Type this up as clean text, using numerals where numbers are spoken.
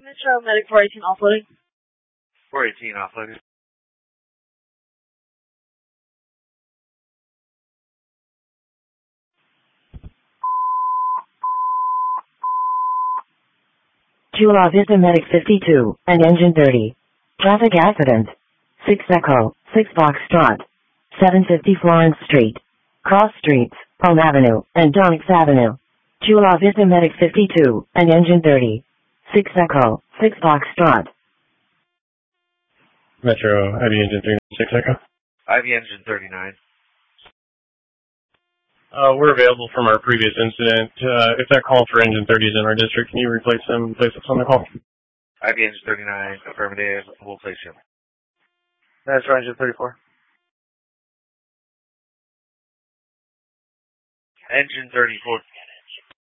Metro Medic 418 offloading. 418 offloading. Chula Vista Medic 52, and Engine 30. Traffic accident. 6 Echo, 6 Foxtrot. 750 Florence Street. Cross Streets, Palm Avenue, and Donix Avenue. Chula Vista Medic 52, and Engine 30. 6 Echo, 6 Foxtrot. Metro, IV Engine 36 Echo. IV Engine 39. We're available from our previous incident. If that call for Engine 30 is in our district, can you replace them, place us on the call? IV Engine 39, affirmative, we'll place you. Metro Engine 34. Engine 34.